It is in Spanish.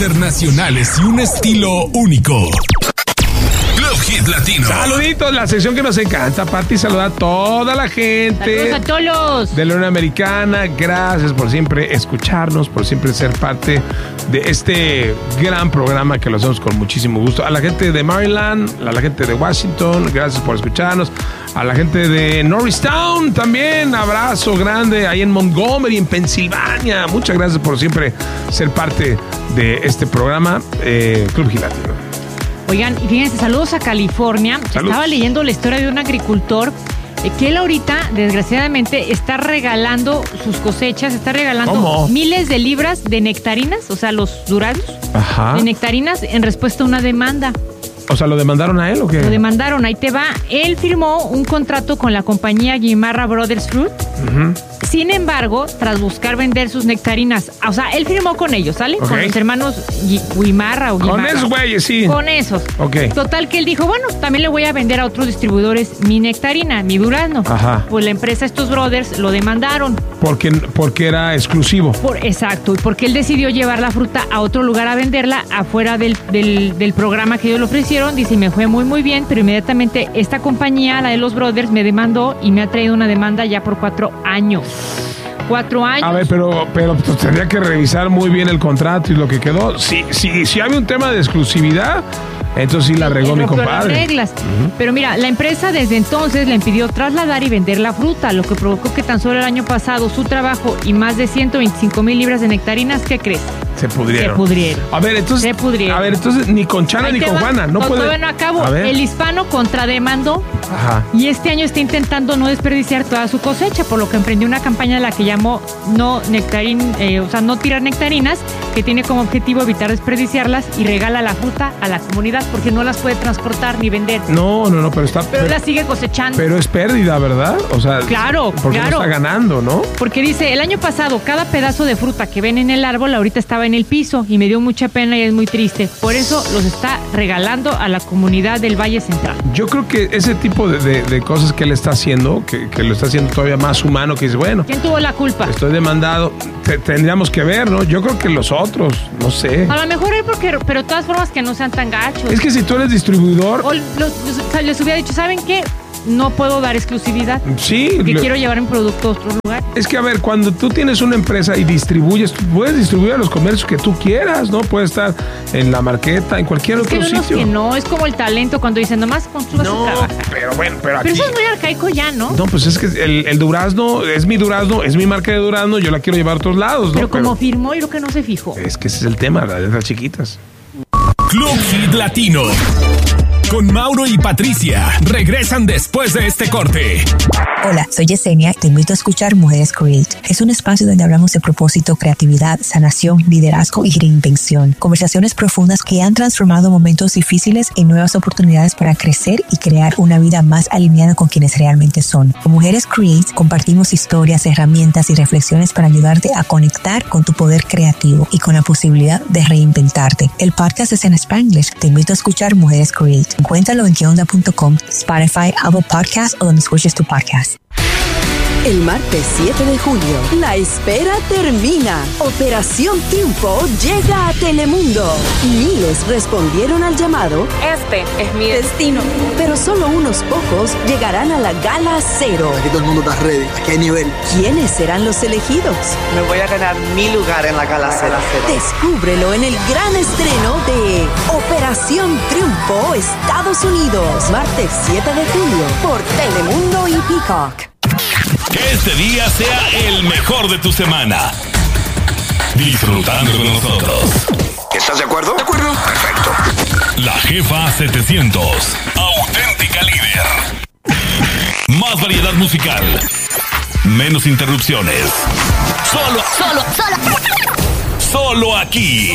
internacionales y un estilo único. Club Hit Latino. Saluditos, la sección que nos encanta. Pati, saluda a toda la gente. Saludos a todos. De la Unión Americana. Gracias por siempre escucharnos, por siempre ser parte de este gran programa que lo hacemos con muchísimo gusto. A la gente de Maryland, a la gente de Washington, gracias por escucharnos. A la gente de Norristown también, abrazo grande. Ahí en Montgomery, en Pensilvania. Muchas gracias por siempre ser parte de este programa, Club Hit Latino. Oigan, y fíjense, saludos a California. Saludos. Estaba leyendo la historia de un agricultor que él ahorita, desgraciadamente, está regalando sus cosechas, está regalando ¿Cómo? miles de libras de nectarinas, o sea, los duraznos, Ajá. de nectarinas en respuesta a una demanda. O sea, ¿lo demandaron a él o qué? Lo demandaron, ahí te va. Él firmó un contrato con la compañía Guimarra Brothers Fruit. Uh-huh. Sin embargo, tras buscar vender sus nectarinas, o sea, él firmó con ellos, ¿sale? Ok. Con los hermanos Guimarra o Guimarra. Con esos güeyes, sí. Con esos. Ok. Total que él dijo, bueno, también le voy a vender a otros distribuidores mi nectarina, mi durazno. Ajá. Pues la empresa, estos brothers, lo demandaron. Porque era exclusivo. Exacto, y porque él decidió llevar la fruta a otro lugar a venderla, afuera del programa que ellos le ofrecieron. Dice, me fue muy, muy bien, pero inmediatamente esta compañía, la de los brothers, me demandó y me ha traído una demanda ya por 4 años. 4 años. A ver, pero pues, tendría que revisar muy bien el contrato y lo que quedó. Si había un tema de exclusividad, entonces sí la regó mi rompió compadre. las reglas. Pero mira, la empresa desde entonces le impidió trasladar y vender la fruta, lo que provocó que tan solo el año pasado su trabajo y más de 125,000 libras de nectarinas, ¿qué crees? Se pudrieron. Se pudrieron. A ver, entonces. Se pudrieron. A ver, entonces ni con Chana Ahí ni te con va. Juana. No puede. Todavía no acabo. A ver. El hispano contrademandó. Ajá. Y este año está intentando no desperdiciar toda su cosecha, por lo que emprendió una campaña a la que llamó no tirar nectarinas, que tiene como objetivo evitar desperdiciarlas y regala la fruta a la comunidad porque no las puede transportar ni vender. No, pero está. Pero la sigue cosechando. Pero es pérdida, ¿verdad? O sea, Claro, porque claro. no está ganando, ¿no? Porque dice, el año pasado cada pedazo de fruta que ven en el árbol ahorita estaba en el piso y me dio mucha pena y es muy triste. Por eso los está regalando a la comunidad del Valle Central. Yo creo que ese tipo de cosas que él está haciendo, que lo está haciendo todavía más humano, que dice, bueno, ¿Quién tuvo la culpa? estoy demandado, tendríamos que ver, ¿no? Yo creo que los otros, no sé. A lo mejor él, pero de todas formas que no sean tan gachos. Es que si tú eres distribuidor, O les hubiera dicho, ¿saben qué? No puedo dar exclusividad. sí. Porque quiero llevar mi producto a otro lugar. Es que, a ver, cuando tú tienes una empresa y distribuyes, tú puedes distribuir a los comercios que tú quieras, ¿no? Puede estar en la marqueta, en cualquier Es que otro no, sitio. que no, es como el talento cuando dicen, nomás construyas No, a trabajar. pero bueno, pero aquí... Pero eso es muy arcaico ya, ¿no? No, pues es que el durazno, es mi marca de durazno, yo la quiero llevar a otros lados, ¿no? Pero como firmó, yo creo que no se fijó. Es que ese es el tema, las letras chiquitas. Club Hit Latino. Con Mauro y Patricia. Regresan después de este corte. Hola, soy Yesenia. Te invito a escuchar Mujeres Create. Es un espacio donde hablamos de propósito, creatividad, sanación, liderazgo y reinvención. Conversaciones profundas que han transformado momentos difíciles en nuevas oportunidades para crecer y crear una vida más alineada con quienes realmente son. Con Mujeres Create compartimos historias, herramientas y reflexiones para ayudarte a conectar con tu poder creativo y con la posibilidad de reinventarte. El podcast es en Spanglish. Te invito a escuchar Mujeres Create. Encuéntralo en queonda.com, Spotify, Apple Podcasts o donde escuches tu podcast. El martes 7 de julio, la espera termina. Operación Triunfo llega a Telemundo. Miles respondieron al llamado. Este es mi destino. Pero solo unos pocos llegarán a la Gala Cero. Aquí todo el mundo está ready, aquí hay nivel. ¿Quiénes serán los elegidos? Me voy a ganar mi lugar en la Gala Cero. Descúbrelo en el gran estreno de Operación Triunfo Estados Unidos. Martes 7 de julio por Telemundo y Peacock. Que este día sea el mejor de tu semana. Disfrutando con nosotros. ¿Estás de acuerdo? De acuerdo. Perfecto. La Jefa 700. Auténtica líder. Más variedad musical. Menos interrupciones. Solo aquí.